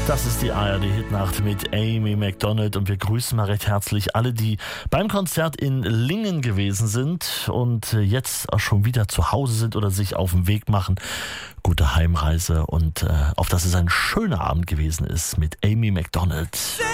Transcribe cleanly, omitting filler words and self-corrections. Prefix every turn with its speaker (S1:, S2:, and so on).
S1: Das ist die ARD-Hitnacht mit Amy Macdonald und wir grüßen mal recht herzlich alle, die beim Konzert in Lingen gewesen sind und jetzt auch schon wieder zu Hause sind oder sich auf den Weg machen. Gute Heimreise und auf dass es ein schöner Abend gewesen ist mit Amy Macdonald.